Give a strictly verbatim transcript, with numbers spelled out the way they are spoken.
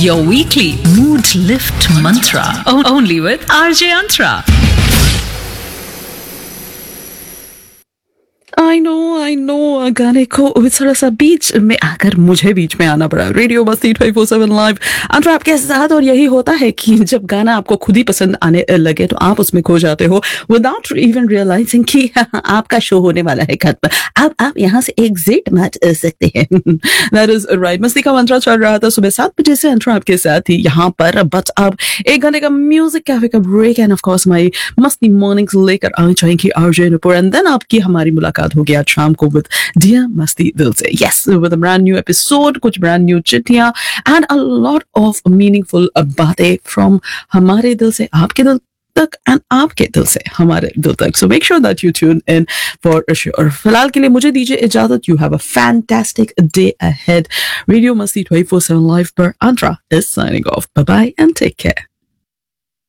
your weekly mood lift mantra. Only with R J Antra. I know I know गाने को थोड़ा सा बीच में आकर मुझे बीच में आना पड़ा। रेडियो मस्ती ट्वेंटी फोर सेवन लाइव अंतर आपके साथ, और यही होता है कि जब गाना आपको खुद ही पसंद आने लगे तो आप उसमें खो जाते हो विदाउट इवन रियलाइजिंग कि आपका शो होने वाला है खत्म, अब आप यहाँ से एग्जिट मार सकते हैं। That is right. मस्ती का मंत्रा चल रहा था सुबह सात बजे से अंतर आपके साथ ही यहाँ पर, बट अब एक घंटे का म्यूजिक कैफे का ब्रेक एंड ऑफ कोर्स माई मस्ती मॉर्निंग्स लेकर आ जाएंगी आरजे नुपुर, एंड देन आपकी हमारी मुलाकात हो गया शाम को विद डियर मस्ती दिल से। Yes, with a brand new episode, कुछ ब्रांड न्यू चिट्ठियां and a lot of meaningful बातें फ्रॉम हमारे दिल से आपके दिल तक एंड आपके दिल से हमारे दिल तक। So make sure that you tune in for sure. फिलहाल के लिए मुझे दीजिए इजाजत। You have a fantastic day ahead. Radio मस्ती ट्वेंटी फोर सेवन लाइव पर अंतरा is signing off. Bye bye and take care.